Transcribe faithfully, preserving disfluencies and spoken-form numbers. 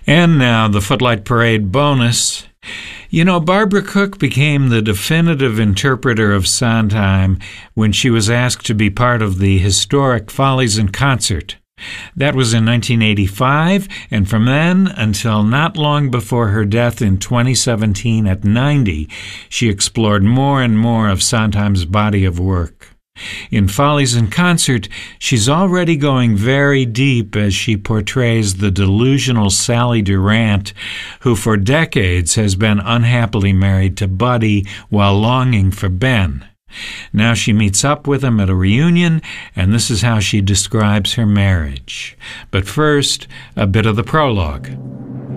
And now the Footlight Parade bonus. You know, Barbara Cook became the definitive interpreter of Sondheim when she was asked to be part of the historic Follies in Concert. That was in nineteen eighty-five, and from then until not long before her death in twenty seventeen at ninety, she explored more and more of Sondheim's body of work. In Follies in Concert, she's already going very deep as she portrays the delusional Sally Durant, who for decades has been unhappily married to Buddy while longing for Ben. Now she meets up with him at a reunion, and this is how she describes her marriage. But first, a bit of the prologue.